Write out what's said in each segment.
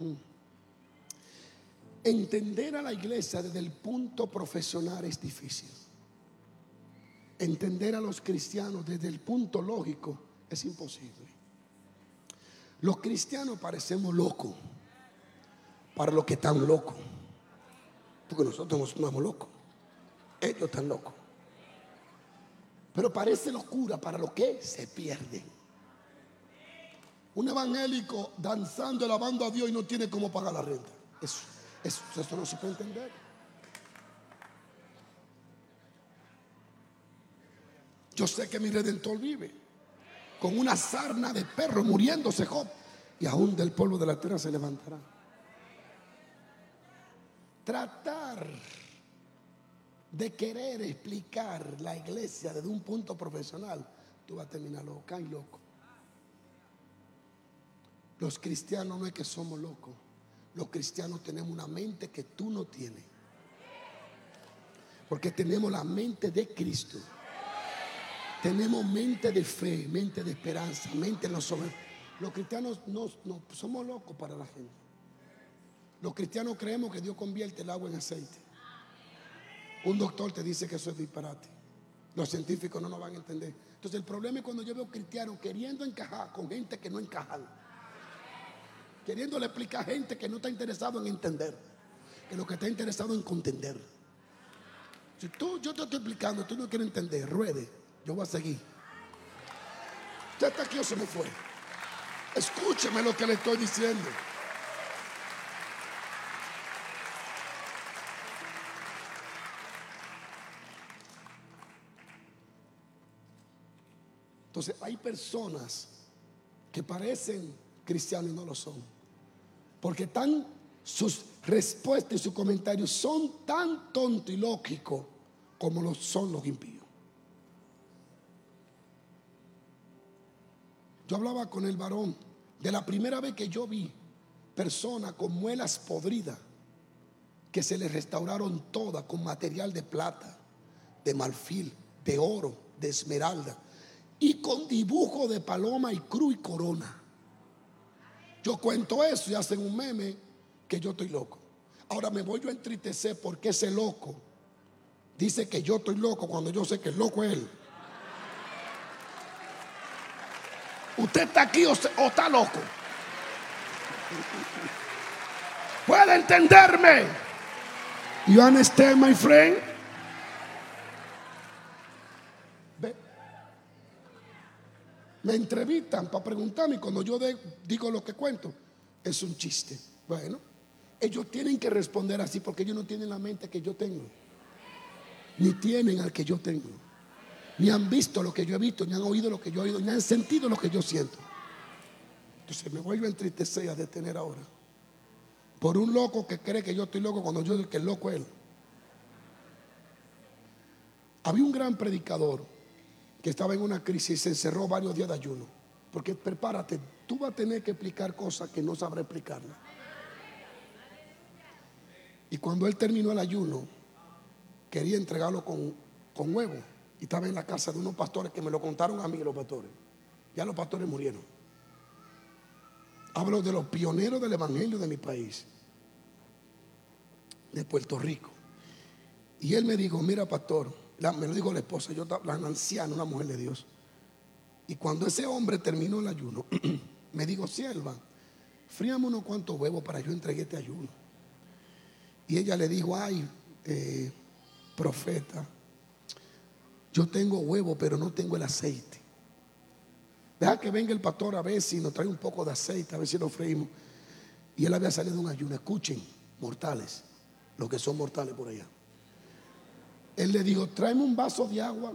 Entender a la iglesia desde el punto profesional es difícil. Entender a los cristianos desde el punto lógico es imposible. Los cristianos parecemos locos para los que están locos, porque nosotros no somos locos, ellos están locos. Pero parece locura para los que se pierden. Un evangélico danzando, alabando a Dios y no tiene cómo pagar la renta. Eso no se puede entender. Yo sé que mi Redentor vive. Con una sarna de perro muriéndose Job, y aún del polvo de la tierra se levantará. Tratar de querer explicar la iglesia desde un punto profesional, tú vas a terminar loca y loco. Los cristianos no es que somos locos. Los cristianos tenemos una mente que tú no tienes, porque tenemos la mente de Cristo. Tenemos mente de fe, mente de esperanza, mente en los hombres. Los cristianos no somos locos para la gente. Los cristianos creemos que Dios convierte el agua en aceite. Un doctor te dice que eso es disparate. Los científicos no nos van a entender. Entonces el problema es cuando yo veo cristianos queriendo encajar con gente que no encajan, queriéndole explicar a gente que no está interesado en entender, que lo que está interesado en contender. Si yo te estoy explicando, tú no quieres entender, ruede. Yo voy a seguir. ¿Usted está aquí o se me fue? Escúcheme lo que le estoy diciendo. Entonces hay personas que parecen cristianos y no lo son, porque sus respuestas y sus comentarios son tan tontos y lógicos como lo son los impíos. Yo hablaba con el varón de la primera vez que yo vi personas con muelas podridas que se les restauraron todas con material de plata, de marfil, de oro, de esmeralda y con dibujo de paloma y cruz y corona. Yo cuento eso y hacen un meme que yo estoy loco. Ahora me voy yo a entristecer porque ese loco dice que yo estoy loco cuando yo sé que el loco es él. ¿Usted está aquí o está loco? ¿Puede entenderme? You understand, my friend? Me entrevistan para preguntarme y cuando yo digo lo que cuento, es un chiste. Bueno, ellos tienen que responder así porque ellos no tienen la mente que yo tengo, ni tienen al que yo tengo, ni han visto lo que yo he visto, ni han oído lo que yo he oído, ni han sentido lo que yo siento. Entonces me vuelvo a entristecer, a detener ahora por un loco que cree que yo estoy loco cuando yo digo que el loco es él. Había un gran predicador que estaba en una crisis y se encerró varios días de ayuno, porque prepárate, tú vas a tener que explicar cosas que no sabrás explicarlas. Y cuando él terminó el ayuno, quería entregarlo con huevo, y estaba en la casa de unos pastores que me lo contaron a mí, los pastores. Ya los pastores murieron. Hablo de los pioneros del evangelio de mi país, de Puerto Rico. Y él me dijo: mira, pastor, me lo dijo la esposa, la anciana, una mujer de Dios. Y cuando ese hombre terminó el ayuno, me dijo: sierva, fríame unos cuantos huevos para yo entregué este ayuno. Y ella le dijo: ay, profeta, yo tengo huevo pero no tengo el aceite. Deja que venga el pastor a ver si nos trae un poco de aceite, a ver si lo freímos. Y él había salido de un ayuno. Escuchen, mortales, los que son mortales por allá. Él le dijo: tráeme un vaso de agua.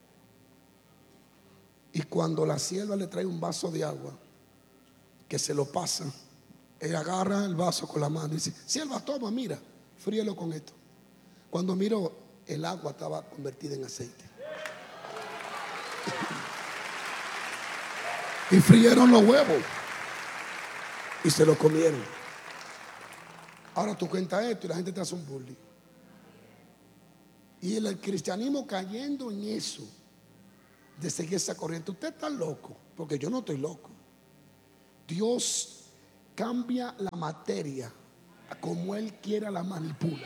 Y cuando la sierva le trae un vaso de agua, que se lo pasa, él agarra el vaso con la mano y dice: sierva, toma, mira, fríelo con esto. Cuando miró, el agua estaba convertida en aceite. Y frieron los huevos y se los comieron. Ahora tú cuentas esto y la gente te hace un bullying. Y el cristianismo cayendo en eso, de seguir esa corriente. Usted está loco, porque yo no estoy loco. Dios cambia la materia como Él quiera la manipula.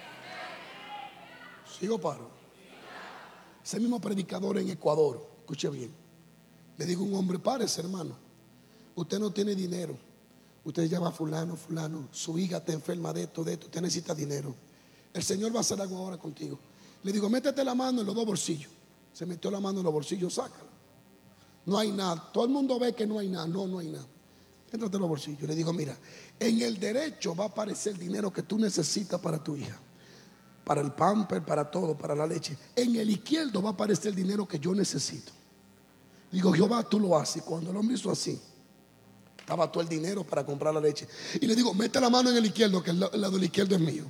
¿Sigo paro? Ese mismo predicador en Ecuador, escuche bien, le digo a un hombre: párese, hermano, usted no tiene dinero, usted llama a fulano, su hija está enferma de esto, usted necesita dinero, el Señor va a hacer algo ahora contigo. Le digo: métete la mano en los dos bolsillos. Se metió la mano en los bolsillos, sácala. No hay nada. Todo el mundo ve que no hay nada. No hay nada. Métete en los bolsillos. Le digo: mira, en el derecho va a aparecer el dinero que tú necesitas para tu hija, para el pamper, para todo, para la leche. En el izquierdo va a aparecer el dinero que yo necesito. Digo: Jehová, tú lo haces. Cuando el hombre hizo así, estaba todo el dinero para comprar la leche. Y le digo: mete la mano en el izquierdo, que el lado del izquierdo es mío.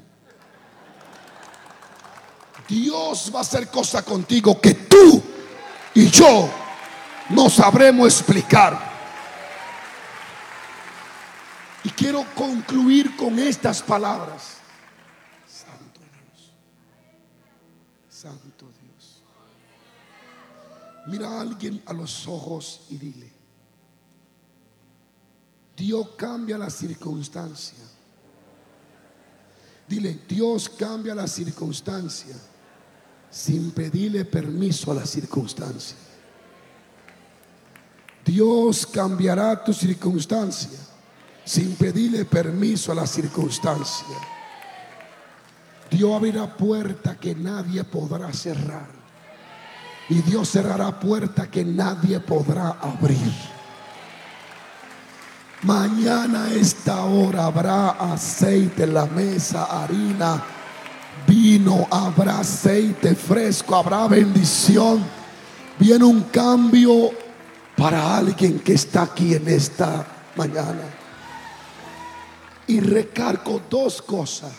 Dios va a hacer cosas contigo que tú y yo no sabremos explicar. Y quiero concluir con estas palabras. Santo Dios, Santo Dios. Mira a alguien a los ojos y dile: Dios cambia la circunstancia. Dile: Dios cambia la circunstancia sin pedirle permiso a la circunstancia. Dios cambiará tu circunstancia sin pedirle permiso a la circunstancia. Dios abrirá puertas que nadie podrá cerrar, y Dios cerrará puertas que nadie podrá abrir. Mañana a esta hora habrá aceite en la mesa, harina, vino, habrá aceite fresco, habrá bendición. Viene un cambio para alguien que está aquí en esta mañana. Y recargo dos cosas.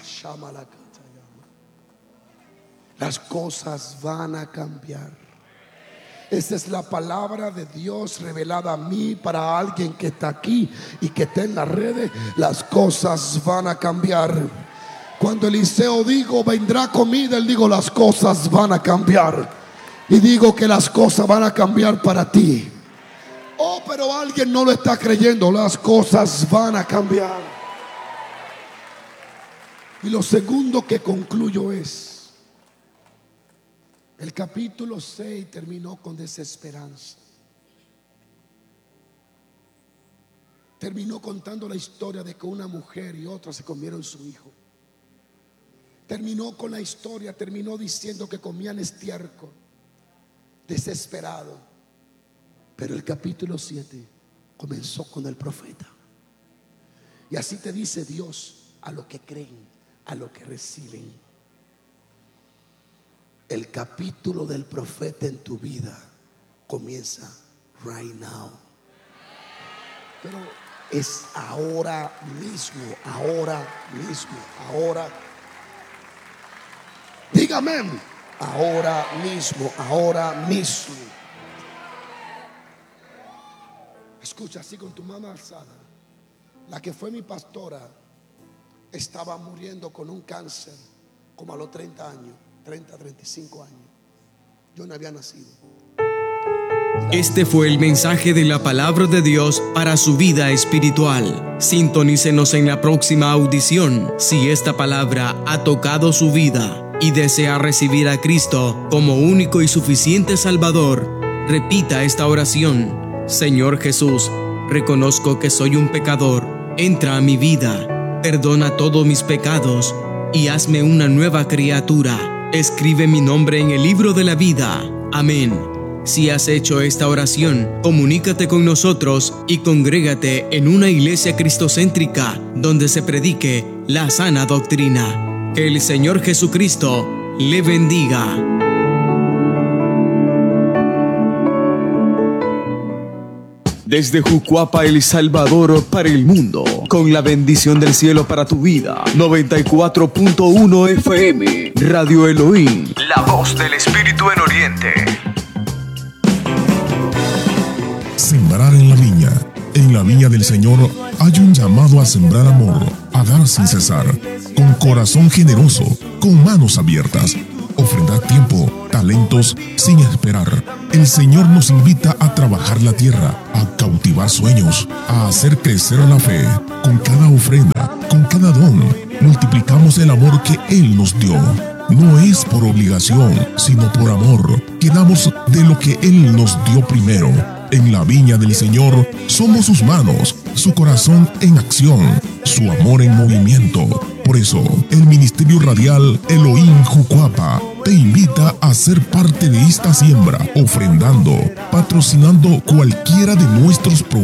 Las cosas van a cambiar. Esa es la palabra de Dios revelada a mí para alguien que está aquí y que está en las redes. Las cosas van a cambiar. Cuando Eliseo dijo: vendrá comida, él dijo: las cosas van a cambiar. Y digo que las cosas van a cambiar para ti. Oh, pero alguien no lo está creyendo. Las cosas van a cambiar. Y lo segundo que concluyo es: el capítulo 6 terminó con desesperanza. Terminó contando la historia de que una mujer y otra se comieron su hijo. Terminó con la historia, terminó diciendo que comían estiércol. Desesperado. Pero el capítulo 7 comenzó con el profeta. Y así te dice Dios a los que creen, a los que reciben. El capítulo del profeta en tu vida comienza right now. Pero es ahora mismo, ahora mismo, ahora. Dígame, ahora mismo, ahora mismo. Escucha, así con tu mano alzada. La que fue mi pastora estaba muriendo con un cáncer como a los 30 años. 30, 35 años. Yo no había nacido. Este fue el mensaje de la palabra de Dios para su vida espiritual. Sintonícenos en la próxima audición si esta palabra ha tocado su vida y desea recibir a Cristo como único y suficiente Salvador. Repita esta oración: Señor Jesús, reconozco que soy un pecador. Entra a mi vida, perdona todos mis pecados y hazme una nueva criatura. Escribe mi nombre en el libro de la vida. Amén. Si has hecho esta oración, comunícate con nosotros y congrégate en una iglesia cristocéntrica donde se predique la sana doctrina. Que el Señor Jesucristo le bendiga. Desde Jucuapa, El Salvador, para el mundo, con la bendición del cielo para tu vida. 94.1 FM, Radio Elohim, la voz del Espíritu en Oriente. Sembrar en la viña. En la viña del Señor hay un llamado a sembrar amor, a dar sin cesar, con corazón generoso, con manos abiertas. Ofrendar tiempo, talentos, sin esperar. El Señor nos invita a trabajar la tierra, a cautivar sueños, a hacer crecer la fe. Con cada ofrenda, con cada don, multiplicamos el amor que Él nos dio. No es por obligación, sino por amor, que damos de lo que Él nos dio primero. En la viña del Señor somos sus manos, su corazón en acción, su amor en movimiento. Por eso, el Ministerio Radial Elohim Jucuapa te invita a ser parte de esta siembra, ofrendando, patrocinando cualquiera de nuestros programas.